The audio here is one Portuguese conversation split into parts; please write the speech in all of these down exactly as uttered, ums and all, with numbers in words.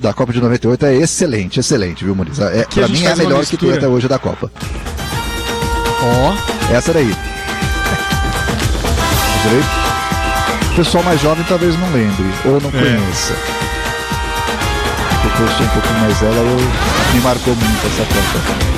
da Copa de noventa e oito é excelente, excelente, viu, Muniz? É, pra mim é a melhor que tem até hoje da Copa. Ó. Oh. Essa daí. O pessoal mais jovem talvez não lembre, ou não conheça. É. Porque eu sou um pouquinho mais velha, eu me marcou muito essa Copa.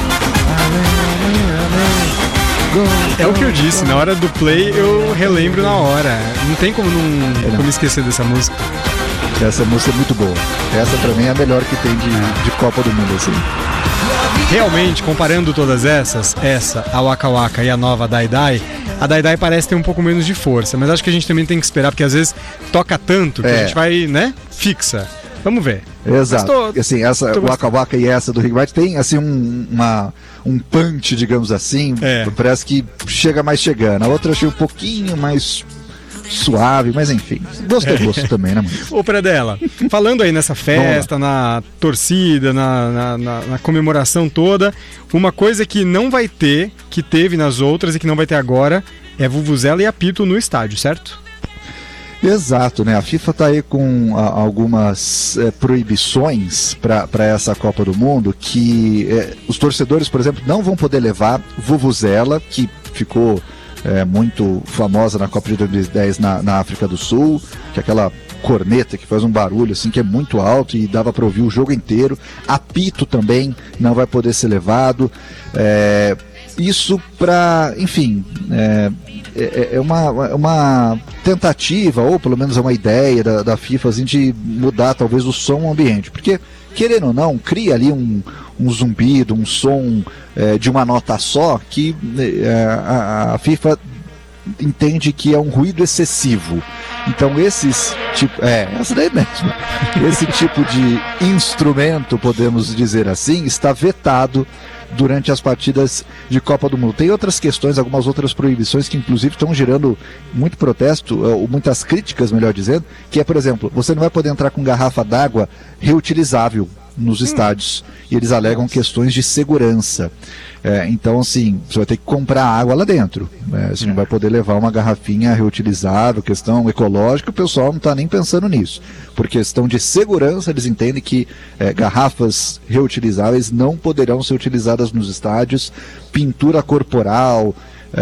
É o que eu disse, na hora do play eu relembro na hora. Não tem como não é, como esquecer dessa música. Essa música é muito boa. Essa pra mim é a melhor que tem de, de Copa do Mundo, assim. Realmente, comparando todas essas, essa, a Waka Waka e a nova Dai Dai, a Dai Dai parece ter um pouco menos de força, mas acho que a gente também tem que esperar, porque às vezes toca tanto que é. a gente vai, né, fixa. Vamos ver. Exato. Tô, assim, essa Waka Waka e essa do Rick Martin tem assim um, uma, um punch, digamos assim, é. parece que chega mais chegando. A outra eu achei um pouquinho mais suave, mas enfim, gosto é gosto também, né, mano? Ô, Pradella, falando aí nessa festa, na torcida, na, na, na, na comemoração toda, uma coisa que não vai ter, que teve nas outras e que não vai ter agora, é vuvuzela e apito no estádio, certo? Exato, né? A FIFA está aí com a, algumas é, proibições para essa Copa do Mundo, que é, os torcedores, por exemplo, não vão poder levar vuvuzela, que ficou é, muito famosa na Copa de dois mil e dez na, na África do Sul, que é aquela corneta que faz um barulho assim que é muito alto e dava para ouvir o jogo inteiro. Apito também não vai poder ser levado. É, isso para, enfim, é, é, é uma, uma tentativa, ou pelo menos é uma ideia da, da FIFA assim, de mudar talvez o som ambiente, porque querendo ou não, cria ali um, um zumbido, um som é, de uma nota só, que é, a, a FIFA entende que é um ruído excessivo. Então esses tipo, é, essa daí mesmo. Esse tipo de instrumento, podemos dizer assim, está vetado durante as partidas de Copa do Mundo. Tem outras questões, algumas outras proibições que inclusive estão gerando muito protesto, ou muitas críticas, melhor dizendo, que é, por exemplo, você não vai poder entrar com garrafa d'água reutilizável nos estádios, e eles alegam questões de segurança. É, então, assim, você vai ter que comprar água lá dentro, né? Você não vai poder levar uma garrafinha reutilizável, questão ecológica, o pessoal não está nem pensando nisso. Por questão de segurança, eles entendem que é, garrafas reutilizáveis não poderão ser utilizadas nos estádios, pintura corporal,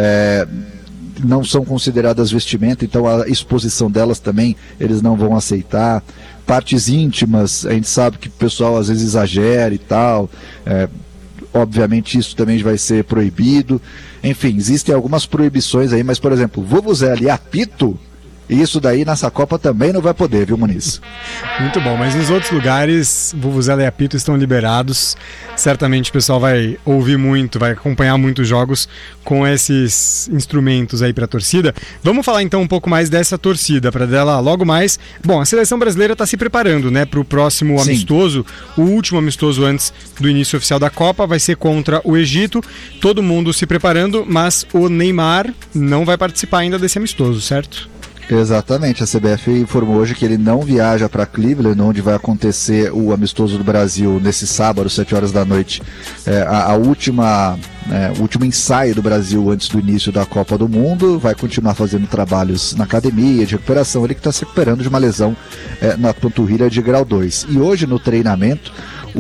é, não são consideradas vestimenta, então a exposição delas também eles não vão aceitar. Partes íntimas, a gente sabe que o pessoal às vezes exagera e tal, é, obviamente isso também vai ser proibido. Enfim, existem algumas proibições aí, mas por exemplo, vuvuzela e apito, isso daí nessa Copa também não vai poder, viu, Muniz? Muito bom, mas nos outros lugares, vuvuzela e apito estão liberados. Certamente o pessoal vai ouvir muito, vai acompanhar muitos jogos com esses instrumentos aí para a torcida. Vamos falar então um pouco mais dessa torcida, para dela logo mais. Bom, a seleção brasileira está se preparando, né, para o próximo Sim. amistoso, o último amistoso antes do início oficial da Copa, vai ser contra o Egito. Todo mundo se preparando, mas o Neymar não vai participar ainda desse amistoso, certo? Exatamente, a C B F informou hoje que ele não viaja para Cleveland, onde vai acontecer o amistoso do Brasil nesse sábado, sete horas da noite. É, a, a última, é, o último ensaio do Brasil antes do início da Copa do Mundo, vai continuar fazendo trabalhos na academia de recuperação, ele que está se recuperando de uma lesão é, na panturrilha de grau dois. E hoje no treinamento,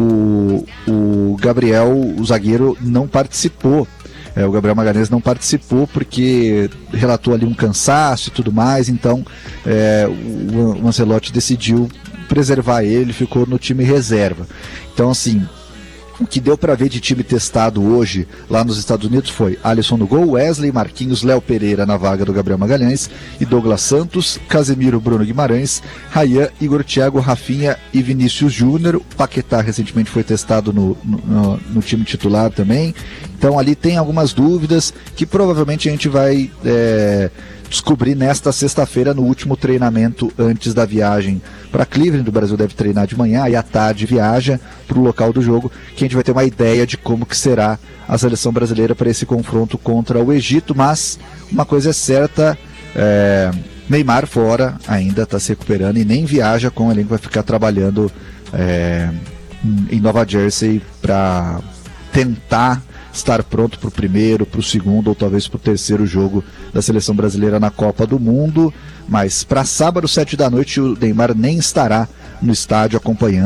o, o Gabriel, o zagueiro, não participou. É, o Gabriel Magalhães não participou porque relatou ali um cansaço e tudo mais, então é, o, o Ancelotti decidiu preservar ele, ficou no time reserva. Então, assim, o que deu para ver de time testado hoje lá nos Estados Unidos foi Alisson no gol, Wesley, Marquinhos, Léo Pereira na vaga do Gabriel Magalhães e Douglas Santos, Casemiro, Bruno Guimarães, Ryan, Igor Thiago, Rafinha e Vinícius Júnior. O Paquetá recentemente foi testado no, no, no time titular também. Então ali tem algumas dúvidas que provavelmente a gente vai é, descobrir nesta sexta-feira no último treinamento antes da viagem para Cleveland. O Brasil deve treinar de manhã e à tarde viaja para o local do jogo, que a gente vai ter uma ideia de como que será a seleção brasileira para esse confronto contra o Egito. Mas uma coisa é certa, é, Neymar fora, ainda está se recuperando e nem viaja com o elenco, vai ficar trabalhando é, em Nova Jersey para tentar estar pronto para o primeiro, para o segundo ou talvez para o terceiro jogo da seleção brasileira na Copa do Mundo. Mas para sábado, sete da noite, o Neymar nem estará no estádio acompanhando.